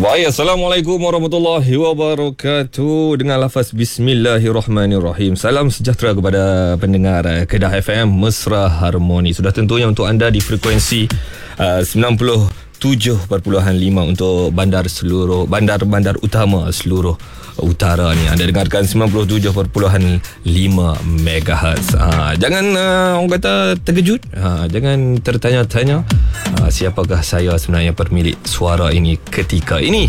Baik, Assalamualaikum warahmatullahi wabarakatuh. Dengan lafaz Bismillahirrahmanirrahim. Salam sejahtera kepada pendengar Kedah FM Mesra Harmoni. Sudah tentunya untuk anda di frekuensi 97.5 untuk bandar utama seluruh utara ni. Anda dengarkan 97.5 MHz. Jangan orang kata terkejut. Jangan tertanya-tanya siapakah saya sebenarnya pemilik suara ini ketika ini.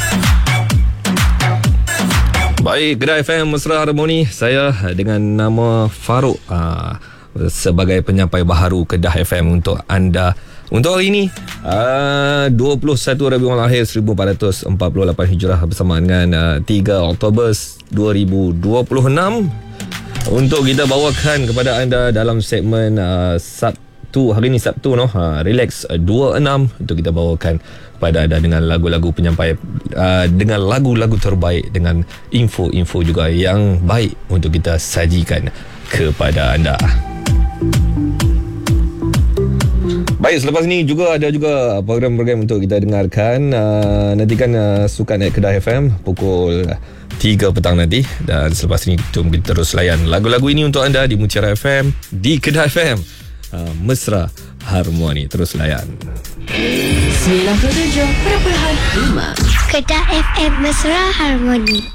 Baik, Kedah FM Mesra Harmoni. Saya dengan nama Farouk sebagai penyampai baharu Kedah FM untuk anda. Untuk hari ini 21 Rabiul Akhir 1448 Hijrah bersama dengan 3 Oktober 2026 untuk kita bawakan kepada anda dalam segmen Sabtu. Hari ini Sabtu Relax 26 untuk kita bawakan kepada anda dengan lagu-lagu penyampai, dengan lagu-lagu terbaik, dengan info-info juga yang baik untuk kita sajikan kepada anda. Baik, selepas ni ada juga program-program untuk kita dengarkan. Nantikan Sukan at Kedah FM pukul 3 petang nanti. Dan selepas ni jom kita terus layan lagu-lagu ini untuk anda di Mutiara FM, di Kedah FM Mesra Harmoni. Terus layan 97.5 Kedah FM Mesra Harmoni.